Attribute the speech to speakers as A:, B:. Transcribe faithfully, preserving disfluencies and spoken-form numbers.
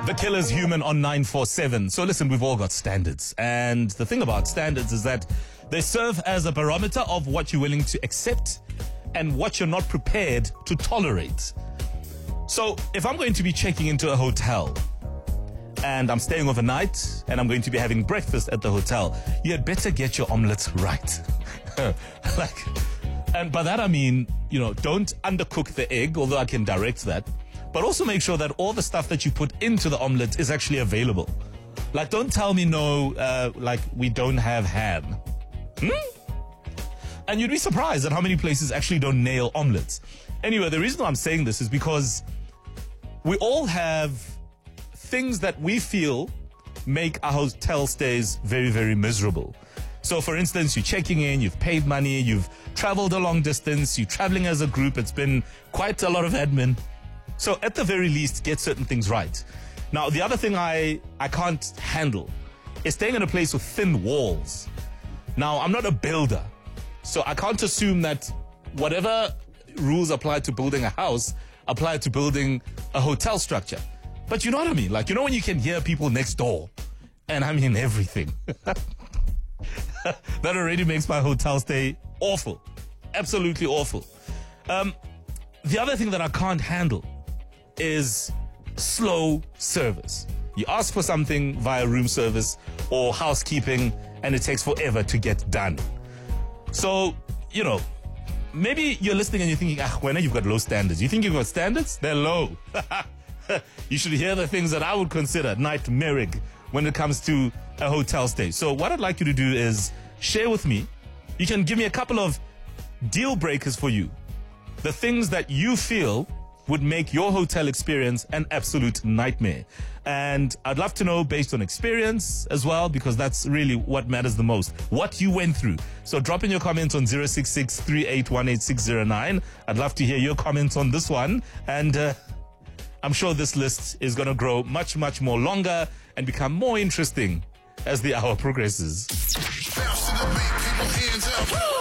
A: The Killer's Human on nine four seven. So listen, we've all got standards. And the thing about standards is that they serve as a barometer of what you're willing to accept and what you're not prepared to tolerate. So if I'm going to be checking into a hotel and I'm staying overnight and I'm going to be having breakfast at the hotel, you had better get your omelets right. like, and by that I mean, you know, don't undercook the egg, although I can direct that. But also make sure that all the stuff that you put into the omelet is actually available. Like, don't tell me no, uh, like, we don't have ham. Hmm? And you'd be surprised at how many places actually don't nail omelets. Anyway, the reason why I'm saying this is because we all have things that we feel make our hotel stays very, very miserable. So, for instance, you're checking in, you've paid money, you've traveled a long distance, you're traveling as a group, it's been quite a lot of admin. So at the very least, get certain things right. Now, the other thing I, I can't handle is staying in a place with thin walls. Now, I'm not a builder, so I can't assume that whatever rules apply to building a house apply to building a hotel structure. But you know what I mean? Like, you know when you can hear people next door? And I mean everything. That already makes my hotel stay awful. Absolutely awful. Um, the other thing that I can't handle is slow service. You ask for something via room service or housekeeping and it takes forever to get done. So, you know, maybe you're listening and you're thinking, ah, when you've got low standards. You think you've got standards? They're low. You should hear the things that I would consider nightmaric when it comes to a hotel stay. So what I'd like you to do is share with me. You can give me a couple of deal breakers for you. The things that you feel would make your hotel experience an absolute nightmare. And I'd love to know based on experience as well, because that's really what matters the most, what you went through. So drop in your comments on zero six six, three eight one, eight six zero nine. I'd love to hear your comments on this one. And uh, I'm sure this list is going to grow much, much more longer and become more interesting as the hour progresses.
B: Bounce to the beat, people hands up.